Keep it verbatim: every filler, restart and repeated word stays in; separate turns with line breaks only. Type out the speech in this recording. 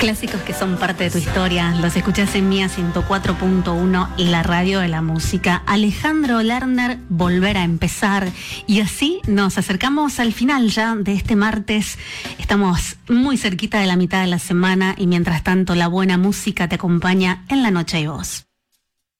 Clásicos que son parte de tu historia, los escuchás en Mía ciento cuatro punto uno, la radio de la música. Alejandro Lerner, Volver a empezar. Y así nos acercamos al final ya de este martes. Estamos muy cerquita de la mitad de la semana y mientras tanto la buena música te acompaña en La Noche y Voz.